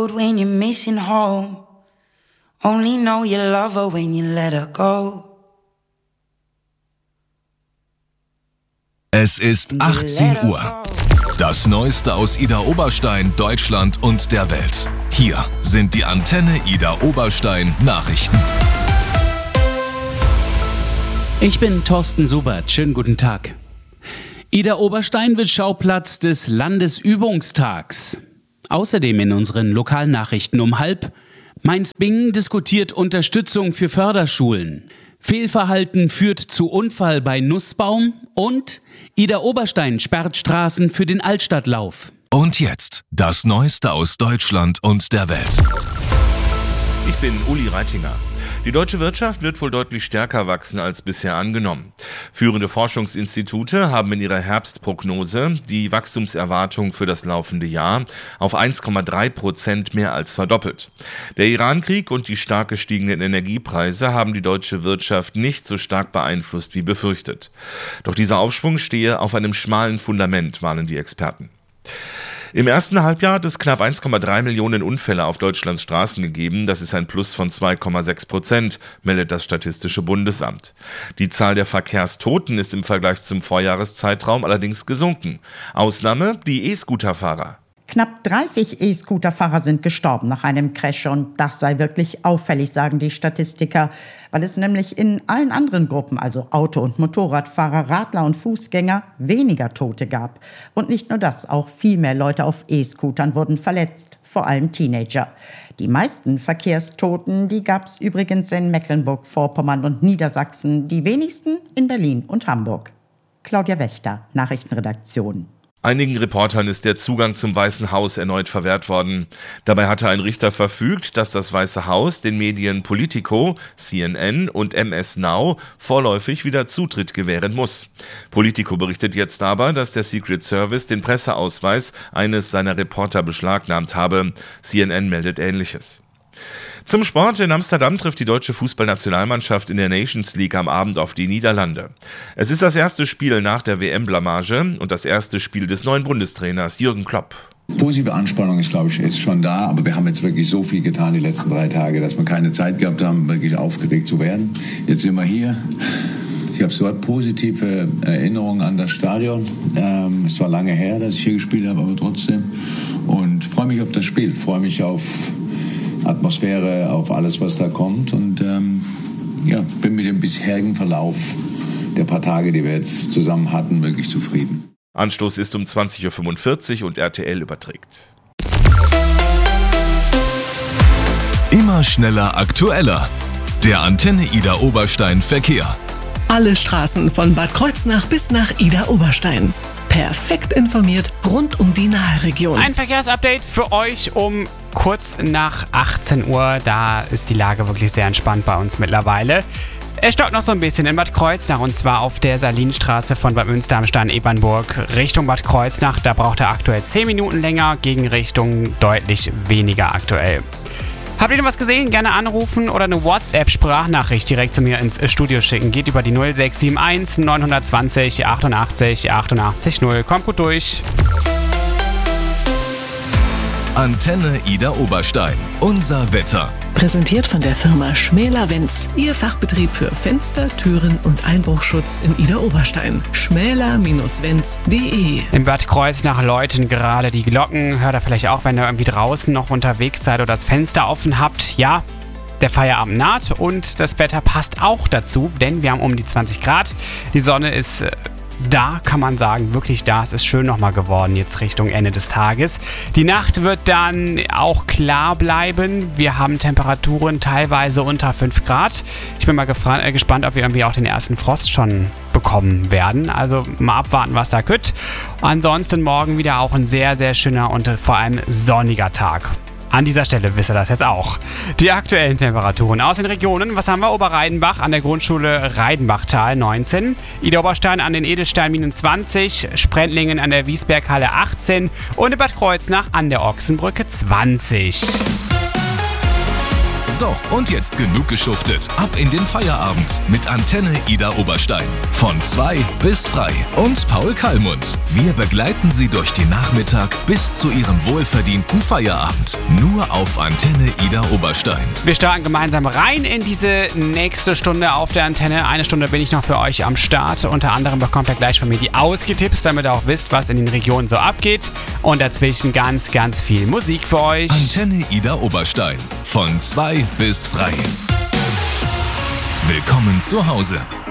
road when you're missing home. Only know you love her when you let her go. Es ist 18 Uhr. Das Neueste aus Ida Oberstein, Deutschland und der Welt. Hier sind die Antenne Ida Oberstein Nachrichten. Ich bin Thorsten Subert. Schönen guten Tag. Ida Oberstein wird Schauplatz des Landesübungstags. Außerdem in unseren Lokalnachrichten um 12:30. Mainz-Bingen diskutiert Unterstützung für Förderschulen. Fehlverhalten führt zu Unfall bei Nussbaum und Ida Oberstein sperrt Straßen für den Altstadtlauf. Und jetzt das Neueste aus Deutschland und der Welt. Ich bin Uli Reitinger. Die deutsche Wirtschaft wird wohl deutlich stärker wachsen als bisher angenommen. Führende Forschungsinstitute haben in ihrer Herbstprognose die Wachstumserwartung für das laufende Jahr auf 1,3% mehr als verdoppelt. Der Iran-Krieg und die stark gestiegenen Energiepreise haben die deutsche Wirtschaft nicht so stark beeinflusst wie befürchtet. Doch dieser Aufschwung stehe auf einem schmalen Fundament, warnen die Experten. Im ersten Halbjahr hat es knapp 1,3 Millionen Unfälle auf Deutschlands Straßen gegeben. Das ist ein Plus von 2,6%, meldet das Statistische Bundesamt. Die Zahl der Verkehrstoten ist im Vergleich zum Vorjahreszeitraum allerdings gesunken. Ausnahme die E-Scooter-Fahrer. Knapp 30 E-Scooter-Fahrer sind gestorben nach einem Crash und das sei wirklich auffällig, sagen die Statistiker, weil es nämlich in allen anderen Gruppen, also Auto- und Motorradfahrer, Radler und Fußgänger, weniger Tote gab. Und nicht nur das, auch viel mehr Leute auf E-Scootern wurden verletzt, vor allem Teenager. Die meisten Verkehrstoten, die gab es übrigens in Mecklenburg-Vorpommern und Niedersachsen, die wenigsten in Berlin und Hamburg. Claudia Wächter, Nachrichtenredaktion. Einigen Reportern ist der Zugang zum Weißen Haus erneut verwehrt worden. Dabei hatte ein Richter verfügt, dass das Weiße Haus den Medien Politico, CNN und MS Now vorläufig wieder Zutritt gewähren muss. Politico berichtet jetzt aber, dass der Secret Service den Presseausweis eines seiner Reporter beschlagnahmt habe. CNN meldet Ähnliches. Zum Sport. In Amsterdam trifft die deutsche Fußballnationalmannschaft in der Nations League am Abend auf die Niederlande. Es ist das erste Spiel nach der WM-Blamage und das erste Spiel des neuen Bundestrainers Jürgen Klopp. Positive Anspannung ist schon da, aber wir haben jetzt wirklich so viel getan die letzten 3 Tage, dass wir keine Zeit gehabt haben, wirklich aufgeregt zu werden. Jetzt sind wir hier. Ich habe so positive Erinnerungen an das Stadion. Es war lange her, dass ich hier gespielt habe, aber trotzdem. Und freue mich auf das Spiel, freue mich auf Atmosphäre, auf alles, was da kommt und bin mit dem bisherigen Verlauf der paar Tage, die wir jetzt zusammen hatten, wirklich zufrieden. Anstoß ist um 20:45 Uhr und RTL überträgt. Immer schneller, aktueller. Der Antenne Ida Oberstein Verkehr. Alle Straßen von Bad Kreuznach bis nach Ida Oberstein. Perfekt informiert rund um die Nahe-Region. Ein Verkehrsupdate für euch um kurz nach 18 Uhr. Da ist die Lage wirklich sehr entspannt bei uns mittlerweile. Es stockt noch so ein bisschen in Bad Kreuznach und zwar auf der Salinstraße von Bad Münster am Stein-Ebernburg Richtung Bad Kreuznach. Da braucht er aktuell 10 Minuten länger, Gegenrichtung deutlich weniger aktuell. Habt ihr noch was gesehen? Gerne anrufen oder eine WhatsApp-Sprachnachricht direkt zu mir ins Studio schicken. Geht über die 0671 920 88 88 0. Kommt gut durch. Antenne Ida Oberstein. Unser Wetter. Präsentiert von der Firma Schmäler-Wenz. Ihr Fachbetrieb für Fenster, Türen und Einbruchschutz in Ida Oberstein. schmäler-wenz.de. In Bad Kreuznach läuten gerade die Glocken. Hört ihr vielleicht auch, wenn ihr irgendwie draußen noch unterwegs seid oder das Fenster offen habt. Ja, der Feierabend naht und das Wetter passt auch dazu, denn wir haben um die 20 Grad. Die Sonne ist da, kann man sagen, wirklich da. Es ist schön nochmal geworden jetzt Richtung Ende des Tages. Die Nacht wird dann auch klar bleiben. Wir haben Temperaturen teilweise unter 5 Grad. Ich bin mal gespannt, ob wir irgendwie auch den ersten Frost schon bekommen werden. Also mal abwarten, was da kütt. Ansonsten morgen wieder auch ein sehr, sehr schöner und vor allem sonniger Tag. An dieser Stelle wisst ihr das jetzt auch. Die aktuellen Temperaturen aus den Regionen. Was haben wir? Oberreidenbach an der Grundschule Reidenbachtal 19. Ida Oberstein an den Edelsteinen 20. Sprendlingen an der Wiesberghalle 18. Und in Bad Kreuznach an der Ochsenbrücke 20. So, und jetzt genug geschuftet. Ab in den Feierabend mit Antenne Ida Oberstein. Von 2 bis frei. Und Paul Kallmund. Wir begleiten Sie durch den Nachmittag bis zu Ihrem wohlverdienten Feierabend. Nur auf Antenne Ida Oberstein. Wir starten gemeinsam rein in diese nächste Stunde auf der Antenne. Eine Stunde bin ich noch für euch am Start. Unter anderem bekommt ihr gleich von mir die Ausgetipps, damit ihr auch wisst, was in den Regionen so abgeht. Und dazwischen ganz, ganz viel Musik für euch. Antenne Ida Oberstein. Von 2 bis frei. Willkommen zu Hause.